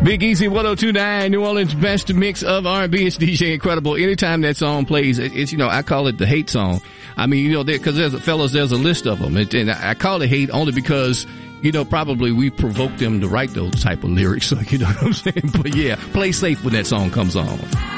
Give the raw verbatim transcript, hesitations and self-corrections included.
Big Easy one oh two point nine, New Orleans best mix of R and B. It's D J Incredible. Anytime that song plays, it's, you know, I call it the hate song. I mean, you know, because there's, fellas, there's a list of them. And I call it hate only because, you know, probably we provoked them to write those type of lyrics. So, you know what I'm saying? But yeah, play safe when that song comes on.